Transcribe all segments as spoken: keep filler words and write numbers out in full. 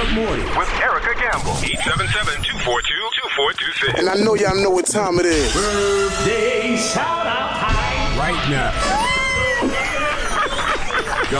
Weekday morning with Erica Gamble. eight seven seven, two four two, two four two six. And I know y'all know what time it is. Birthday shout out time. Right now. Go.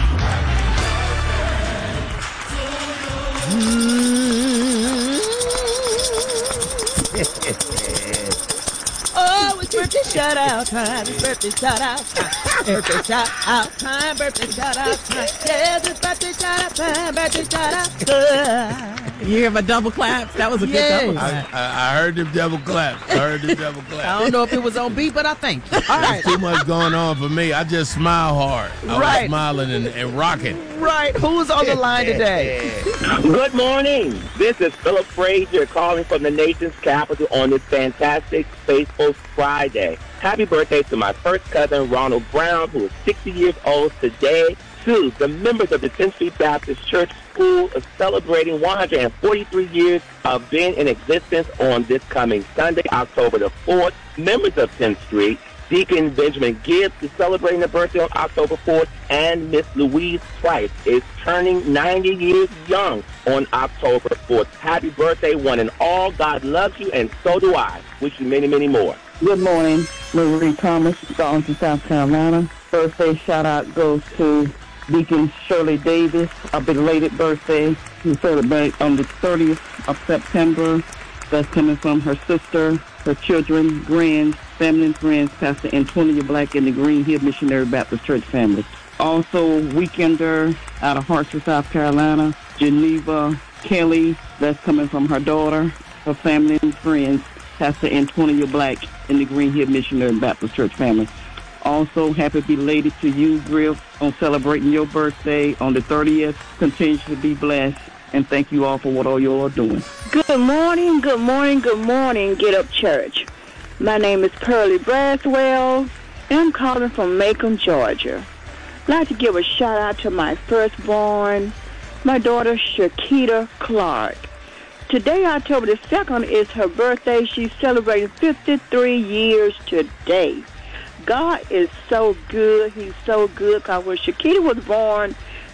Oh, it's birthday shout out time. It's birthday shout out time. Birthday shout out time. Birthday shout out time. Yes, it's birthday shout out time. Birthday shout out time. You hear my double clap? That was a good Yes. double I, clap. I, I heard them double claps. I heard them double claps. I don't know if it was on beat, but I thank you. All right. Too much going on for me. I just smile hard. I Right. was smiling and, and rocking. Right. Who's on the line today? Good morning. This is Philip Frazier calling from the nation's capital on this fantastic Faithful Friday. Happy birthday to my first cousin, Ronald Brown, who is sixty years old today. Two, the members of the tenth Street Baptist Church School are celebrating one hundred forty-three years of being in existence on this coming Sunday, October the fourth. Members of tenth Street, Deacon Benjamin Gibbs is celebrating the birthday on October fourth, and Miss Louise Price is turning ninety years young on October fourth. Happy birthday, one and all. God loves you, and so do I. Wish you many, many more. Good morning, Marie Thomas, Darlington, South Carolina. Birthday shout out goes to Deacon Shirley Davis, a belated birthday. We celebrate on the thirtieth of September. That's coming from her sister, her children, grands, family and friends, Pastor Antonia Black and the Green Hill Missionary Baptist Church family. Also, weekender out of Hartsville, South Carolina, Geneva Kelly, that's coming from her daughter, her family and friends, Pastor Antonia Black and the Green Hill Missionary Baptist Church family. Also, happy belated to you, Griff, on celebrating your birthday on the thirtieth. Continue to be blessed, and thank you all for what all you all are doing. Good morning, good morning, good morning, Get Up Church. My name is Pearlie Braswell, and I'm calling from Macon, Georgia. I'd like to give a shout out to my firstborn, my daughter Shakita Clark. Today, October the second, is her birthday. She's celebrating fifty-three years today. God is so good. He's so good. Because when Shakita was born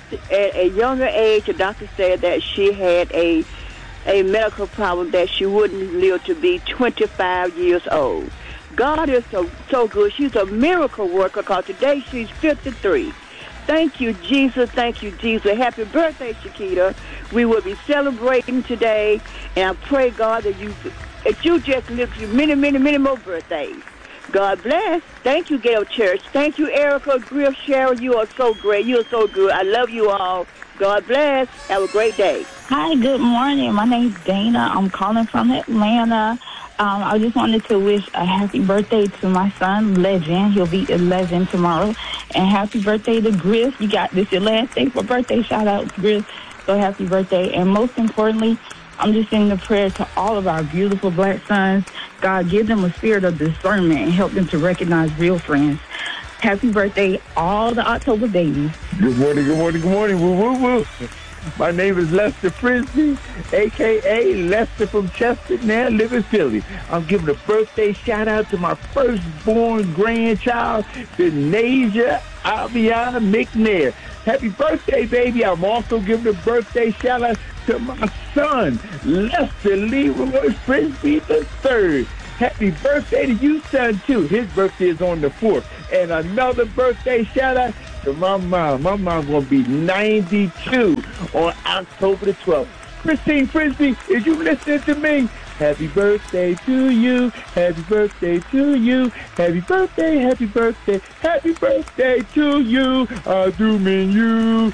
at a younger age, the doctor said that she had a a medical problem that she wouldn't live to be twenty-five years old. God is so, so good. She's a miracle worker because today she's fifty-three. Thank you, Jesus. Thank you, Jesus. Happy birthday, Shakita. We will be celebrating today, and I pray, God, that you, that you just live to many, many, many more birthdays. God bless. Thank you, Gale Church. Thank you, Erica, Griff, Cheryl. You are so great. You are so good. I love you all. God bless. Have a great day. Hi, good morning. My name's Dana. I'm calling from Atlanta. Um, I just wanted to wish a happy birthday to my son, Legend. He'll be eleven tomorrow. And happy birthday to Griff. You got this your last day for birthday. Shout out to Griff. So happy birthday. And most importantly, I'm just sending a prayer to all of our beautiful black sons. God, give them a spirit of discernment and help them to recognize real friends. Happy birthday, all the October babies. Good morning, good morning, good morning. Woo, woo, woo. My name is Lester Frisbee, a k a. Lester from Chester, now live in Philly. I'm giving a birthday shout-out to my firstborn grandchild, Benasia Aviana McNair. Happy birthday, baby. I'm also giving a birthday shout-out to my son, Lester Leroy Frisbee the third. Happy birthday to you, son, too. His birthday is on the fourth. And another birthday shout-out to my mom. My mom's going to be ninety-two on October the twelfth. Christine Frisbee, is you listening to me? Happy birthday to you. Happy birthday to you. Happy birthday, happy birthday, happy birthday to you. I do mean you.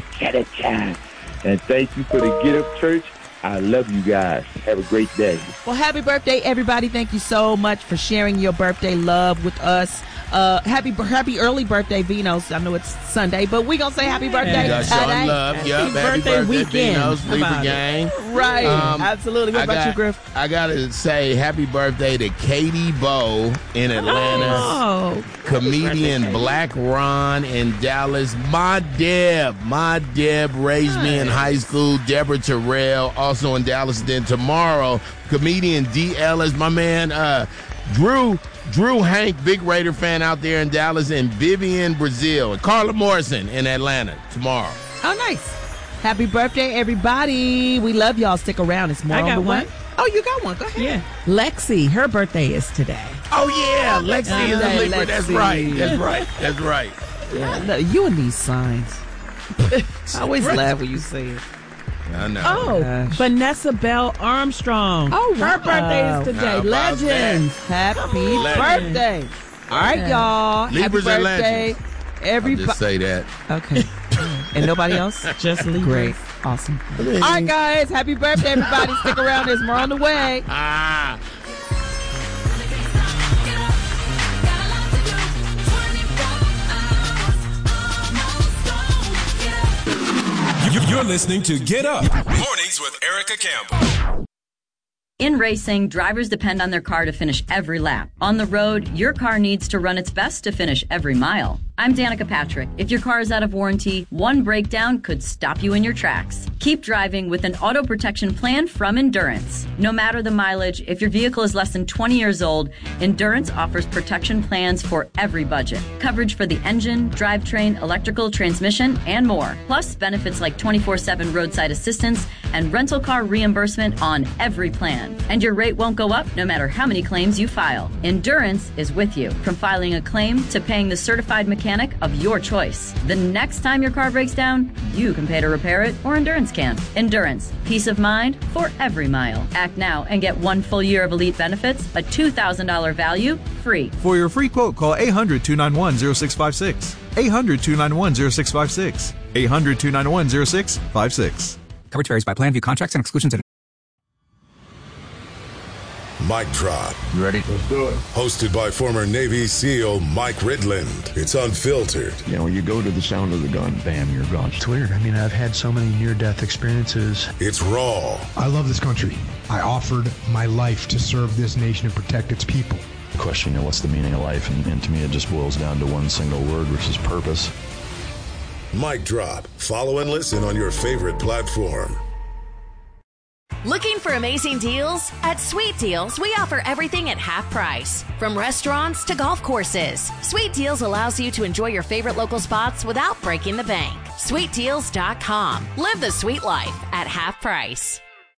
And thank you for the Get Up Church. I love you guys. Have a great day. Well, happy birthday, everybody. Thank you so much for sharing your birthday love with us. Uh, happy happy early birthday, Venus. I know it's Sunday, but we going to say happy birthday Yeah, today. love. Happy Yep, happy birthday birthday, weekend. Venus, How Libra about it? gang. Right. Um, Absolutely. What I about got, you, Griff? I got to say happy birthday to Katie Bowe in Atlanta. Oh. Comedian Black Ron in Dallas. My Deb. My Deb raised me in high school. Deborah Terrell, also in Dallas. Then tomorrow, comedian D. Ellis, my man, uh, Drew Drew Hank, big Raider fan out there in Dallas, and Vivian Brazil, and Carla Morrison in Atlanta tomorrow. Oh, nice. Happy birthday, everybody. We love y'all. Stick around. It's more I on got the one. way. Oh, you got one. Go ahead. Yeah. Lexi, her birthday is today. Oh, yeah. Lexi is a Hey, liquid. That's Lexi. right. That's right. That's right. Yeah, look, you and these signs. I always laugh when you say it. I know. Oh, Gosh. Vanessa Bell Armstrong. Oh, her wow. birthday is today. How about Legends. Happy Legend. birthday. All right, y'all. Libras Happy are birthday. legends. I'll Everybody. just say that. Okay. And nobody else? Just Libras. Great. Awesome. All right, guys. Happy birthday, everybody. Stick around. There's more on the way. Ah. You're listening to Get Up. Mornings with Erica Campbell. In racing, drivers depend on their car to finish every lap. On the road, your car needs to run its best to finish every mile. I'm Danica Patrick. If your car is out of warranty, one breakdown could stop you in your tracks. Keep driving with an auto protection plan from Endurance. No matter the mileage, if your vehicle is less than twenty years old, Endurance offers protection plans for every budget. Coverage for the engine, drivetrain, electrical, transmission, and more. Plus benefits like twenty-four seven roadside assistance and rental car reimbursement on every plan. And your rate won't go up no matter how many claims you file. Endurance is with you, from filing a claim to paying the certified mechanic of your choice. The next time your car breaks down, you can pay to repair it, or Endurance can. Endurance, peace of mind for every mile. Act now and get one full year of elite benefits, a two thousand dollars value, free. For your free quote, call eight hundred, two nine one, zero six five six. eight hundred, two nine one, zero six five six. eight hundred, two nine one, zero six five six. Coverage varies by plan, view contracts and exclusions. And Mic Drop. You ready? Let's do it. Hosted by former Navy SEAL Mike Ridland. It's unfiltered. You know, you go to the sound of the gun, bam, you're gone. It's weird. I mean, I've had so many near-death experiences. It's raw. I love this country. I offered my life to serve this nation and protect its people. Question, you know, what's the meaning of life? And, and to me, it just boils down to one single word, which is purpose. Mic Drop. Follow and listen on your favorite platform. Looking for amazing deals? At Sweet Deals, we offer everything at half price. From restaurants to golf courses, Sweet Deals allows you to enjoy your favorite local spots without breaking the bank. sweet deals dot com. Live the sweet life at half price.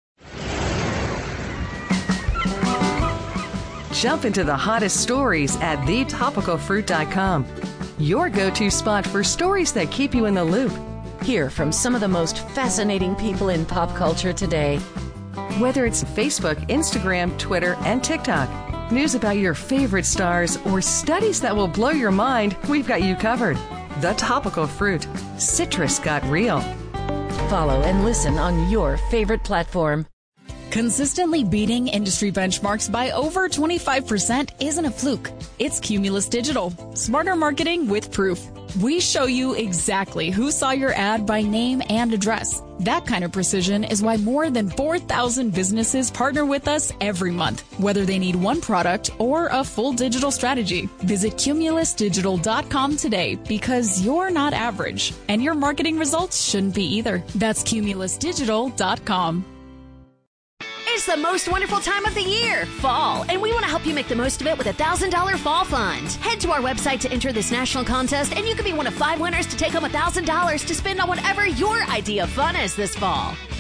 Jump into the hottest stories at the topical fruit dot com. Your go-to spot for stories that keep you in the loop. Hear from some of the most fascinating people in pop culture today. Whether it's Facebook, Instagram, Twitter, and TikTok, news about your favorite stars, or studies that will blow your mind, we've got you covered. The Topical Fruit. Citrus got real. Follow and listen on your favorite platform. Consistently beating industry benchmarks by over twenty-five percent isn't a fluke. It's Cumulus Digital. Smarter marketing with proof. We show you exactly who saw your ad by name and address. That kind of precision is why more than four thousand businesses partner with us every month, whether they need one product or a full digital strategy. Visit cumulus digital dot com today, because you're not average, and your marketing results shouldn't be either. That's cumulus digital dot com. It's the most wonderful time of the year, fall, and we want to help you make the most of it with a one thousand dollars Fall Fund. Head to our website to enter this national contest, and you could be one of five winners to take home one thousand dollars to spend on whatever your idea of fun is this fall.